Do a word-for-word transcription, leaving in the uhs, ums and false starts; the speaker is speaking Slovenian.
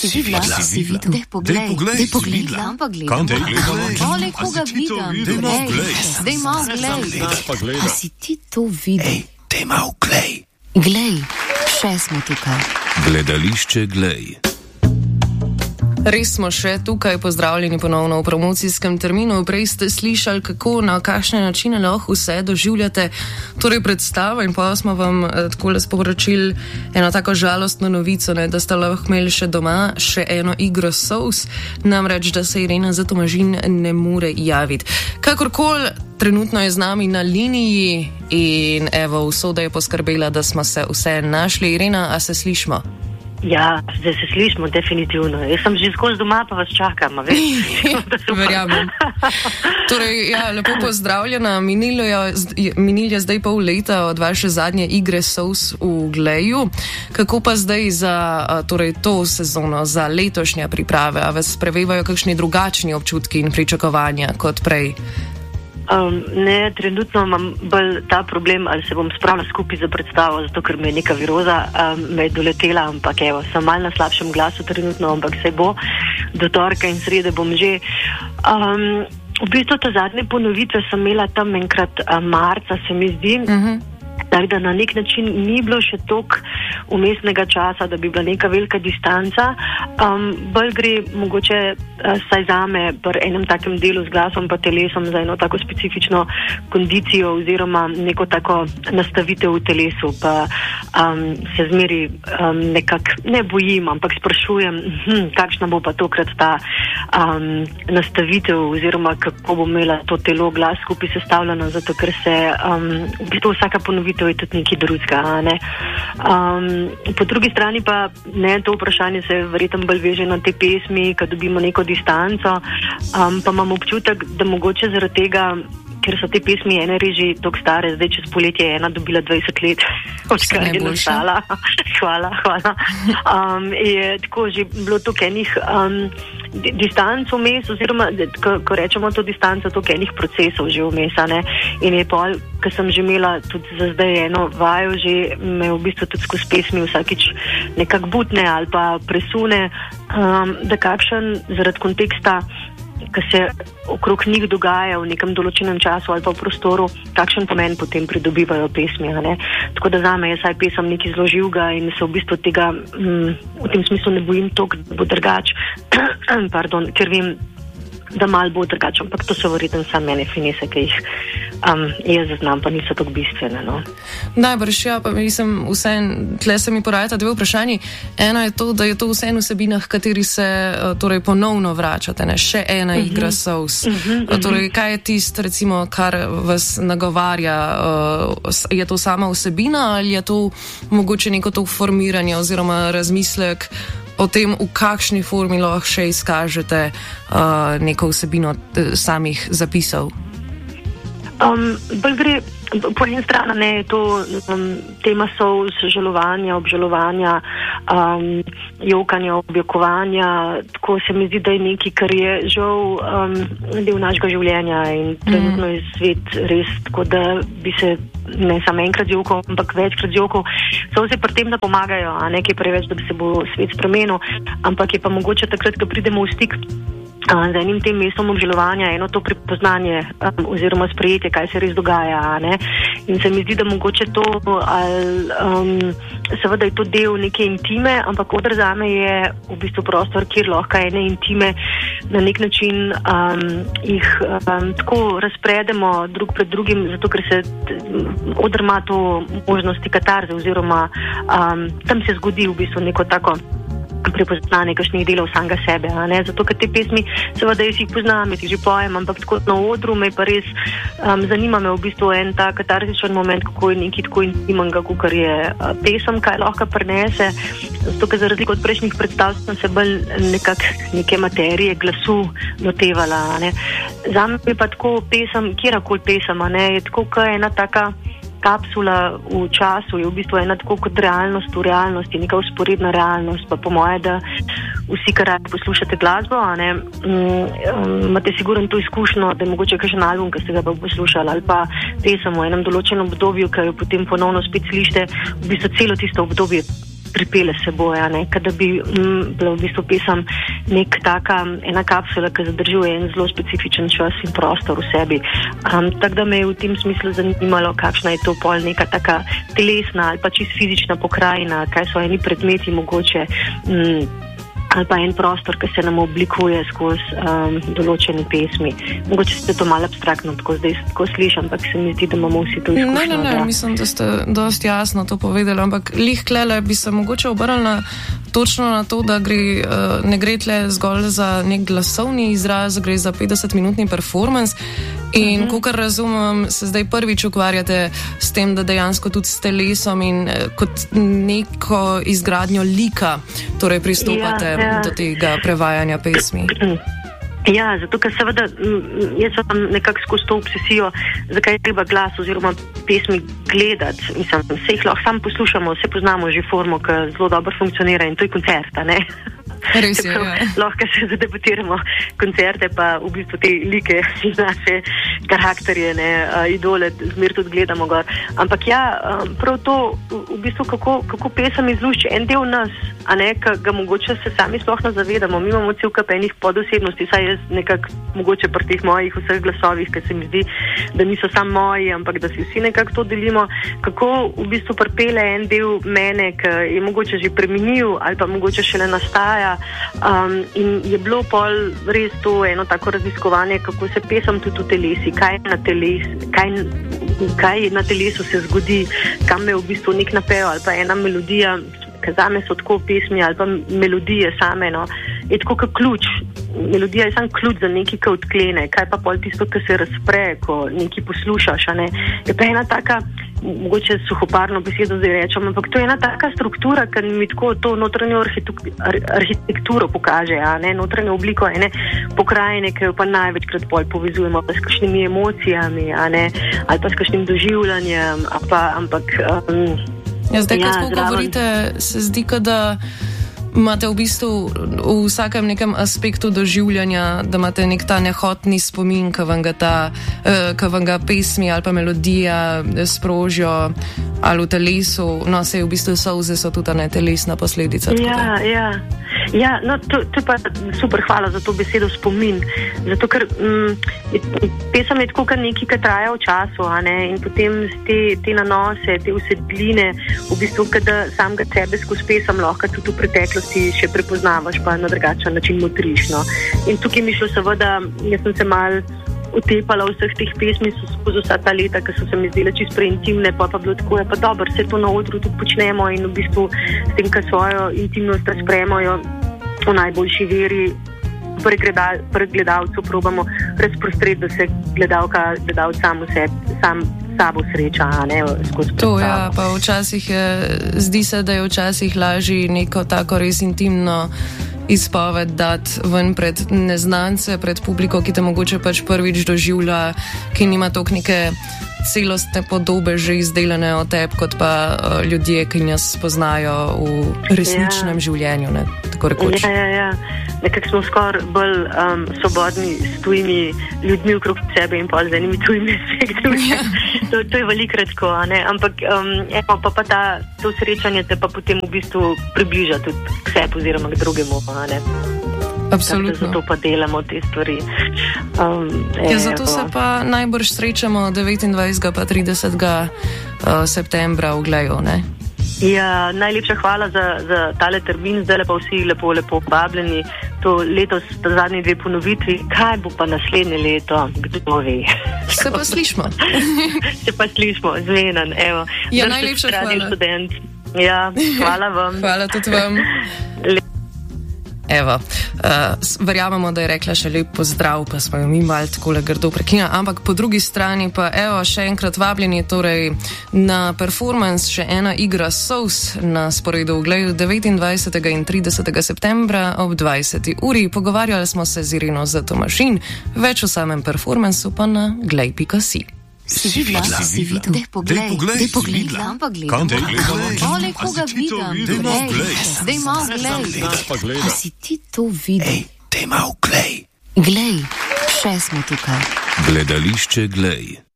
Si videla, si videla. Dej poglej, dej poglej. Kam pa gledam? Kam te gledam? Ole, koga vidim? Dej malo glej. Dej malo glej. A si ti to videl? Ej, dej malo glej. Glej, še smo tukaj. Gledališče glej. Res smo še tukaj, pozdravljeni ponovno v promocijskem terminu. Prej ste slišali, kako na kakšne načine lahko vse doživljate, torej predstavo, in pa smo vam eh, takole sporočili eno tako žalostno novico, ne, da ste lahko imeli še doma še eno igro Solz, namreč, da se Irena Zatomažin ne more javiti. Kakorkoli, trenutno je z nami na liniji in evo, usoda je poskrbela, da smo se vse našli. Irena, a se slišmo? Ja, zdaj se slišimo, definitivno. Jaz sem že skozi doma, pa vas čakam, a veš? Verjamem. Torej, ja, lepo pozdravljena. Minilo je, minil je zdaj pol leta od vaše zadnje igre Solz v Gleju. Kako pa zdaj za torej, to sezono, za letošnje priprave? A vas prevevajo kakšni drugačni občutki in pričakovanja kot prej? Um, ne, trenutno imam bolj ta problem, ali se bom spravila skupaj za predstavo, zato ker me je neka viroza um, me je doletela, ampak evo, sem mal na slabšem glasu trenutno, ampak se bo do torka in srede bom že. Um, v bistvu ta zadnje ponovitve sem imela tam enkrat um, marca, se mi zdi. Uh-huh. Tako da na nek način ni bilo še toliko umestnega časa, da bi bila neka velika distanca. Um, bolj gre mogoče uh, saj zame pri enem takem delu z glasom pa telesom za eno tako specifično kondicijo oziroma neko tako nastavitev v telesu. Pa um, se zmeri um, nekako ne bojim, ampak sprašujem, hm, kakšna bo pa tokrat ta um, nastavitev oziroma kako bo imela to telo, glas skupaj sestavljeno, zato ker se um, v bistvu vsaka ponovitev je tudi nekaj drugega, ne. Um, po drugi strani pa ne, to vprašanje se verjetno bolj veže na te pesmi, ko dobimo neko distanco, um, pa imam občutek, da mogoče zaradi tega, ker so te pesmi ene res že toliko stare, zdaj čez poletje je ena dobila dvajset let, odkar je nastala. Hvala, hvala. Um, je tako že bilo toliko enih um, distanc vmes, oziroma ko, ko rečemo to distanco, toliko enih procesov že vmes, ne, in je pol, ko sem že imela tudi za zdaj eno vajo, že me v bistvu tudi skozi pesmi vsakič nekako butne ali pa presune, um, da kakšen zaradi konteksta, ki se okrog njih dogaja v nekem določenem času ali pa v prostoru, kakšen pomen potem pridobivajo pesmi, ne. Tako da zame je saj pesem nekaj zelo živega in se v bistvu tega mm, v tem smislu ne bojim toliko, da bo drugač, pardon, ker vem, da mal bo drugač, ampak to so verjetno samo mene finese, ki jih um, jaz zaznam, pa niso tako bistvene, no. Najbrž, ja, pa mislim, vsem, tle se mi porajata dve vprašanji. Eno je to, da je to vsem vsebinah, kateri se torej ponovno vračate, ne, še ena uh-huh. igra Solz. Uh-huh, uh-huh. Torej, kaj je tist, recimo, kar vas nagovarja? Je to sama vsebina ali je to mogoče neko to formiranje oziroma razmislek o tem, v kakšni formi lahko še izkažete uh, neko vsebino samih zapisov? Um, bolj gre po eni strani, ne, je to um, tema Solz, žalovanja, obžalovanja, um, jokanja, objokovanja. Tako se mi zdi, da je nekaj, kar je žal um, del našega življenja in trenutno je svet res tako, da bi se ne samo enkrat jokal, ampak večkrat jokal. Solze pri tem, da pomagajo, a nekaj preveč, da bi se bo svet spremenil, ampak je pa mogoče takrat, ko pridemo v stik z enim tem mestom obžalovanja, eno to prepoznanje um, oziroma sprejetje, kaj se res dogaja, ne. In se mi zdi, da mogoče to, ali, um, seveda je to del neke intime, ampak odr zame je v bistvu prostor, kjer lahko ene intime na nek način um, jih um, tako razpredemo drug pred drugim, zato ker se odr ima to možnosti katarze oziroma um, tam se zgodi v bistvu neko tako prepoznanje kakšnih delov samega sebe, a ne, zato ker te pesmi, seveda jaz jih poznam, jaz jih že pojem, ampak tako na odru me pa res um, zanima me v bistvu en ta katarzičen moment, kako je nekaj tako intimnega, kakor je uh, pesem, kaj lahko prinese, zato ker za razliko od prejšnjih predstav sem se bolj nekak neke materije, glasu lotevala, a ne. Zame je pa tako pesem, kjerakoli pesem, a ne, je tako kaj ena taka kapsula v času, je v bistvu ena tako kot realnost v realnosti, neka usporedna realnost, pa po moje, da vsi, kar radi poslušate glasbo, a ne, imate sigurno to izkušnjo, da je mogoče kakšen album, ki ste ga pa poslušali, ali pa pesem v enem določenem obdobju, ki jo potem ponovno spet slišite, v bistvu celo tisto obdobje pripele seboj, ne, kada bi m, bila v bistvu pesem nek taka, ena kapsula, ki zadržuje en zelo specifičen čas in prostor v sebi. Um, tako da me je v tem smislu zanimalo, kakšna je to pol neka taka telesna ali pa čisto fizična pokrajina, kaj so eni predmeti mogoče, m, ali pa en prostor, ki se nam oblikuje skozi um, določene pesmi. Mogoče ste to malo abstraktno, tako zdaj tako slišam, ampak se mi zdi, da imamo vsi to izkušnjo. Ne, ne, ne, da... mislim, da ste dosti jasno to povedali, ampak lih klele bi se mogoče obrnila točno na to, da gre, uh, ne gre tle zgolj za nek glasovni izraz, gre za petdesetminutni performance in, uh-huh. kakor razumem, se zdaj prvič ukvarjate s tem, da dejansko tudi s telesom in uh, kot neko izgradnjo lika, torej pristopate ja, ja. do tega prevajanja pesmi. Ja, zato ker seveda jaz sem nekako skozi to obsesijo, zakaj je treba glas oziroma pesmi gledati. Mislim, se jih lahko sam poslušamo, vse poznamo že formo, ki zelo dobro funkcionira in to je koncert, ne? Res je, ja. Lahko se zadebatiramo koncerte, pa v bistvu te like in naše karakterje, ne, idole, zmer tudi gledamo gor. Ampak ja, prav to, v bistvu, kako, kako pesem izlušči en del nas, a ne, ki ga mogoče se sami sploh ne zavedamo. Mi imamo cel kup enih podosebnosti, saj jaz nekako mogoče pri teh mojih vseh glasovih, ki se mi zdi, da niso samo moji, ampak da si vsi nekako to delimo, kako v bistvu pripele en del mene, ki je mogoče že preminil ali pa mogoče šele nastaja. Um, in je bilo pol res to eno tako raziskovanje, kako se pesem tudi v telesi, kaj na, teles, kaj, kaj na telesu se zgodi, kam me v bistvu nek napev ali pa ena melodija, ki zame so tako pesmi ali pa melodije same, no, je tako kot ključ. Melodija je sam ključ za nekaj, ki odklene, kaj pa pol tisto, ki se razpre, ko nekaj poslušaš, a ne. Je pa ena taka, mogoče suhoparno besedo zdaj rečem, ampak to je ena taka struktura, ki mi tako to notranjo arhitekturo pokaže, a ne, notranjo obliko ene pokrajine, ki jo pa največkrat pol povezujemo pa s kakšnimi emocijami, a ne, ali pa s kakšnim doživljanjem, a pa, ampak... Um, ja, zdaj, ja, ko tako govorite, se zdi, da imate v bistvu v vsakem nekem aspektu doživljanja, da imate nek ta nehotni spomin, ki vam ga ta, ki vam ga pesmi ali pa melodija sprožijo ali v telesu, no, sej v bistvu solze so tudi ne telesna posledica. Ja, ja. Ja, no, to, to je pa super, hvala za to besedo spomin, zato ker mm, pesem je tako kar nekaj, ki traja v času, a ne, in potem te, te nanose, te vsebline, v bistvu, kada samega sebe skozi pesem lahko tudi v preteklosti še prepoznavaš, pa na drugačen način motriš, no. In tukaj mi šlo seveda, jaz sem se mal utepala vseh teh pesmi skozi vsa ta leta, ki so se mi zdele čisto preintimne, pa pa bilo tako, je pa dobro, vse to na odru tudi počnemo in v bistvu s tem, ki svojo intimnost razpremajo v najboljši veri pri gledalcu probamo razprostreti, da se gledalka, gledalc sam v sebi, sam sabo sreča, a ne, skozi to, ja, pa včasih je, zdi se, da je včasih lažje neko tako res intimno izpoved dati ven pred neznance, pred publiko, ki te mogoče pač prvič doživlja, ki nima toliko neke celostne podobe že izdelane o tebi, kot pa uh, ljudje, ki nas poznajo v resničnem ja. življenju, ne, tako rekoč. Ja, ja, ja. Nekako smo skoraj bolj um, svobodni s tujimi ljudmi okrog sebe in pa z enimi tujimi efekti. Ja. To, to je velikrat tako, a ne, ampak um, evo, pa, pa ta, to srečanje te pa potem v bistvu približa tudi k sebi oziroma k drugemu, a ne. Absolutno. Zato pa delamo te stvari. Um, ja, zato se pa najbrž srečamo devetindvajsetega pa tridesetega Uh, septembra v Gleju, ne? Ja, najlepša hvala za, za tale termin, zdaj pa vsi lepo, lepo povabljeni. To letos, ta zadnji dve ponovitvi, kaj bo pa naslednje leto, kdo ve. Se pa slišmo. Se pa slišmo, zvenan, evo. Ja, najlepša hvala. Študent. Ja, hvala vam. Hvala tudi vam. Evo, uh, verjamemo, da je rekla še lep pozdrav, pa smo jo mi malo takole grdo prekinili, ampak po drugi strani pa evo, še enkrat vabljeni torej na performance, še ena igra Souls na sporedu v Gleju devetindvajsetega in tridesetega septembra ob dvajseti uri. Pogovarjali smo se z Irino Zatomašin, več o samem performanceu pa na glej pika si. Si videla, si videla, dej poglej, dej poglej, ampak gledam. Kam te gledam? Ole, koga vidim? Dej malo glej. A si ti to videl? Ej, dej malo glej. Glej, še smo tukaj. Gledališče Glej.